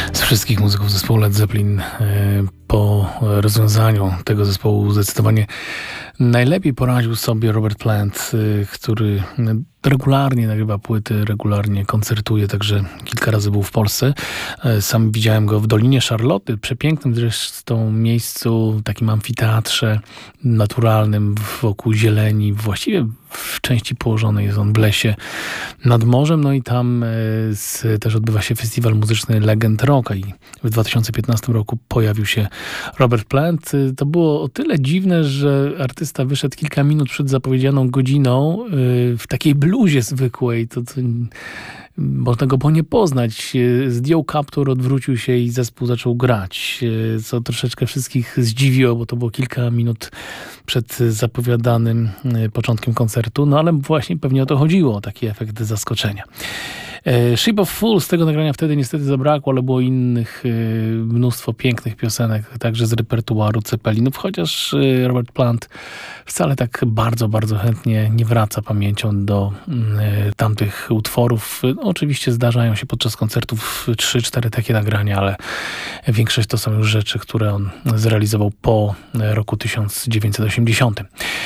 Z wszystkich muzyków zespołu Led Zeppelin po rozwiązaniu tego zespołu zdecydowanie najlepiej poradził sobie Robert Plant, który regularnie nagrywa płyty, regularnie koncertuje, także kilka razy był w Polsce. Sam widziałem go w Dolinie Szarloty, przepięknym zresztą miejscu, takim amfiteatrze naturalnym wokół zieleni, właściwie w części położonej jest on w lesie nad morzem, no i tam też odbywa się festiwal muzyczny Legend Rocka i w 2015 roku pojawił się Robert Plant. To było o tyle dziwne, że artysta wyszedł kilka minut przed zapowiedzianą godziną w takiej bluzie zwykłej, to można go było nie poznać. Zdjął kaptur, odwrócił się i zespół zaczął grać, co troszeczkę wszystkich zdziwiło, bo to było kilka minut przed zapowiadanym początkiem koncertu, no ale właśnie pewnie o to chodziło, o taki efekt zaskoczenia. Ship of Fools, tego nagrania wtedy niestety zabrakło, ale było innych mnóstwo pięknych piosenek, także z repertuaru Zeppelinów, chociaż Robert Plant wcale tak bardzo, bardzo chętnie nie wraca pamięcią do tamtych utworów. No, oczywiście zdarzają się podczas koncertów 3-4 takie nagrania, ale większość to są już rzeczy, które on zrealizował po roku 1980.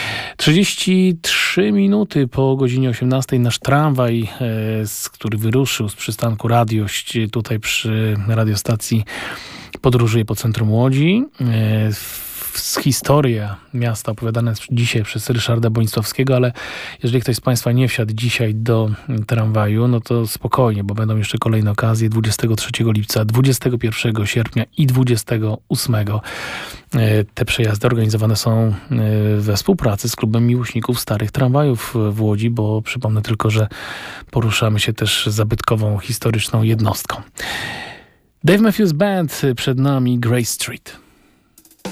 33 minuty po godzinie 18 nasz tramwaj, który wyruszył z przystanku Radiość tutaj przy radiostacji, podróżuje po centrum Łodzi. Historia miasta opowiadana jest dzisiaj przez Ryszarda Boństowskiego, ale jeżeli ktoś z Państwa nie wsiadł dzisiaj do tramwaju, no to spokojnie, bo będą jeszcze kolejne okazje 23 lipca, 21 sierpnia i 28. Te przejazdy organizowane są we współpracy z Klubem Miłośników Starych Tramwajów w Łodzi, bo przypomnę tylko, że poruszamy się też zabytkową, historyczną jednostką. Dave Matthews Band, przed nami Grace Street.